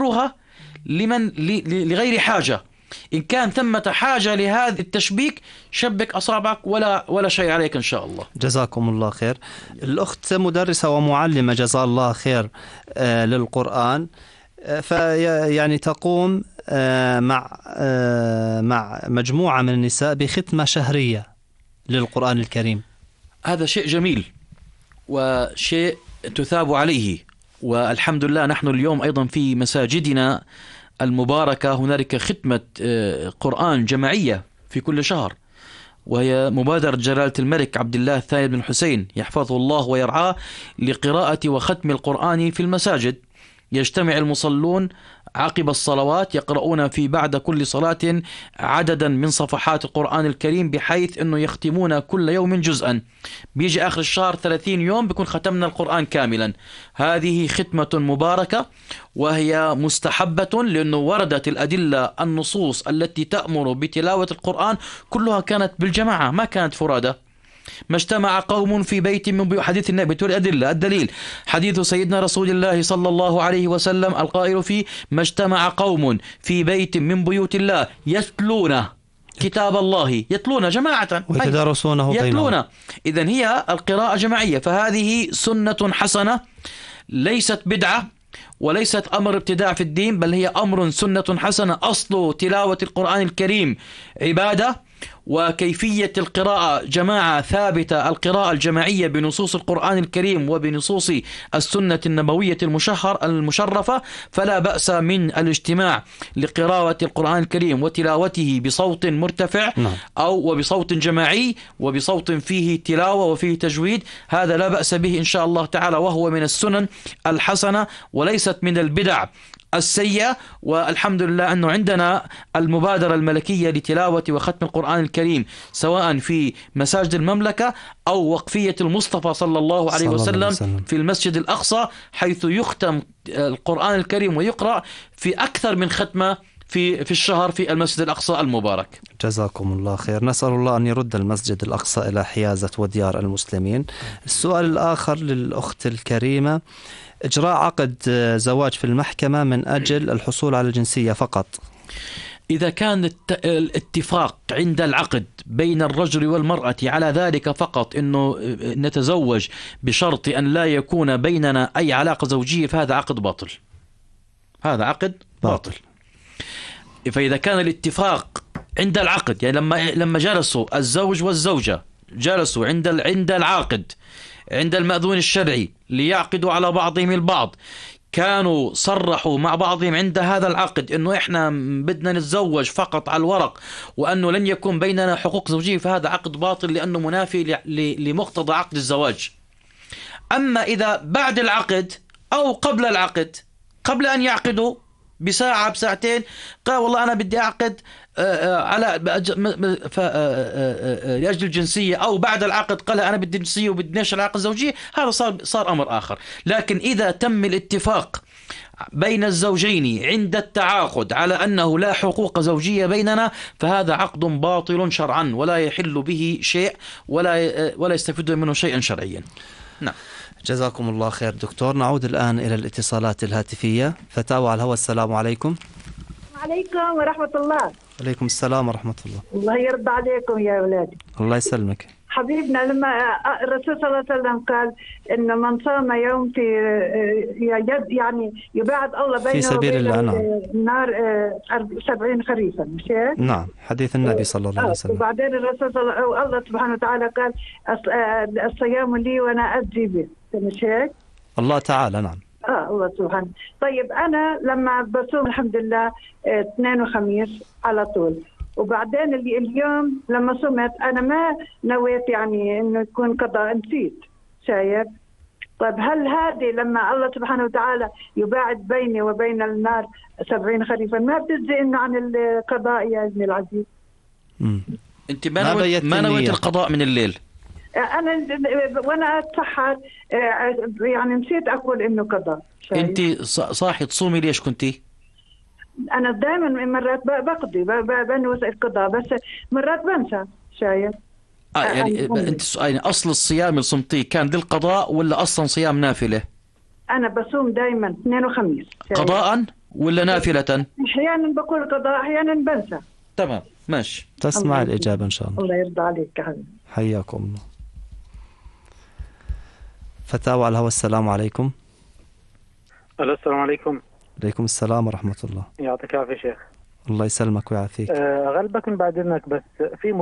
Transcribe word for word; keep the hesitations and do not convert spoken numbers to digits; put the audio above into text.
يظهرها لمن لغير حاجة. إن كان ثمة حاجة لهذا التشبيك شبك أصابعك ولا ولا شيء عليك إن شاء الله. جزاكم الله خير. الأخت مدرسة ومعلمة جزاها الله خير آه للقرآن، آه فيعني تقوم آه مع آه مع مجموعة من النساء بختمة شهرية للقرآن الكريم. هذا شيء جميل وشيء تثاب عليه، والحمد لله نحن اليوم أيضا في مساجدنا المباركة هنالك ختمة قرآن جماعية في كل شهر، وهي مبادرة جلالة الملك عبد الله الثاني بن الحسين يحفظه الله ويرعاه لقراءة وختم القرآن في المساجد. يجتمع المصلون عقب الصلوات يقرؤون في بعد كل صلاة عددا من صفحات القرآن الكريم، بحيث أنه يختمون كل يوم جزءا. بيجي آخر الشهر ثلاثين يوم بيكون ختمنا القرآن كاملا. هذه ختمة مباركة وهي مستحبة، لأنه وردت الأدلة النصوص التي تأمر بتلاوة القرآن كلها كانت بالجماعة ما كانت فرادى. ما اجتمع قوم في بيت من بيوت، حديث النبي تقول أدلة. الدليل حديث سيدنا رسول الله صلى الله عليه وسلم القائل فيه: ما اجتمع قوم في بيت من بيوت الله يتلون كتاب الله، يتلون جماعة ويتدارسونه يتلون. إذن هي القراءة جماعية، فهذه سنة حسنة ليست بدعة وليست أمر ابتداع في الدين، بل هي أمر سنة حسنة. أصل تلاوة القرآن الكريم عبادة، وكيفية القراءة جماعة ثابتة، القراءة الجماعية بنصوص القرآن الكريم وبنصوص السنة النبوية المشهر المشرفة. فلا بأس من الاجتماع لقراءة القرآن الكريم وتلاوته بصوت مرتفع أو وبصوت جماعي وبصوت فيه تلاوة وفيه تجويد، هذا لا بأس به إن شاء الله تعالى، وهو من السنن الحسنة وليست من البدع السيئة. والحمد لله أنه عندنا المبادرة الملكية لتلاوة وختم القرآن الكريم سواء في مساجد المملكة أو وقفية المصطفى صلى الله عليه وسلم في المسجد الأقصى، حيث يختم القرآن الكريم ويقرأ في أكثر من ختمة في في الشهر في المسجد الأقصى المبارك. جزاكم الله خير. نسأل الله أن يرد المسجد الأقصى إلى حيازة وديار المسلمين. السؤال الآخر للأخت الكريمة: إجراء عقد زواج في المحكمة من أجل الحصول على الجنسية فقط. إذا كان الاتفاق عند العقد بين الرجل والمرأة على ذلك فقط، أنه نتزوج بشرط أن لا يكون بيننا أي علاقة زوجية، فهذا عقد باطل. هذا عقد باطل. فإذا كان الاتفاق عند العقد، يعني لما لما جلسوا الزوج والزوجة جلسوا عند عند العاقد عند المأذون الشرعي ليعقدوا على بعضهم البعض، كانوا صرحوا مع بعضهم عند هذا العقد أنه إحنا بدنا نتزوج فقط على الورق، وأنه لن يكون بيننا حقوق زوجية، فهذا عقد باطل لأنه منافي لمقتضى عقد الزواج. أما إذا بعد العقد أو قبل العقد، قبل أن يعقدوا بساعة بساعتين، قال والله أنا بدي أعقد على لأجل الجنسية، أو بعد العقد قال أنا بدي الجنسية وبدي نشر العلاقة الزوجية، هذا صار صار أمر آخر. لكن إذا تم الاتفاق بين الزوجين عند التعاقد على أنه لا حقوق زوجية بيننا، فهذا عقد باطل شرعا ولا يحل به شيء ولا ولا يستفيد منه شيئا شرعيا. نعم. جزاكم الله خير دكتور. نعود الآن إلى الاتصالات الهاتفية. فتاوى على الهواء، السلام عليكم. عليكم ورحمة الله. عليكم السلام ورحمة الله. الله يرضى عليكم يا أولادي. الله يسلمك حبيبنا. لما الرسول صلى الله عليه وسلم قال إن من صام يوم في يعني يباعد الله بينه في سبيل الله، نعم، النار سبعين خريفا، مش هيك؟ نعم، حديث النبي صلى الله عليه وسلم. وبعدين الرسول صلى الله الله سبحانه وتعالى قال الصيام لي وأنا أجزي به، مش هيك؟ الله تعالى، نعم. اه الله سبحانه. طيب أنا لما بصوم الحمد لله اثنين وخميس على طول، وبعدين اللي اليوم لما صمت أنا ما نويت يعني إنه يكون قضاء، نسيت، شايف؟ طيب هل هذه لما الله سبحانه وتعالى يباعد بيني وبين النار سبعين خريفا ما بتجزي إنه عن القضاء يا ابني العزيز؟ مم. أنت ما نويت ما نويت القضاء من الليل؟ أنا وأنا أتسحر يعني نسيت أقول إنه قضاء. أنت صاحي تصومي ليش كنتي؟ أنا دائما مرات بقضي بنوي القضاء، بس مرات بنسى، شايف؟ آه يعني أنت يعني أصل الصيام اللي صمتيه كان للقضاء ولا أصلا صيام نافلة؟ أنا بصوم دائما اثنين وخميس. قضاء؟ ولا نافلة؟ أحيانا بقول قضاء، أحيانا بنسى. تمام ماشي. تسمع الإجابة إن شاء الله. الله يرضى عليك يا حبيبي. حياكم الله. فتاوى على الهواء. السلام عليكم. الو السلام عليكم. عليكم السلام ورحمة الله. يعطيك العافية شيخ. الله يسلمك ويعافيك. أه غلبك من بعد إذنك، بس في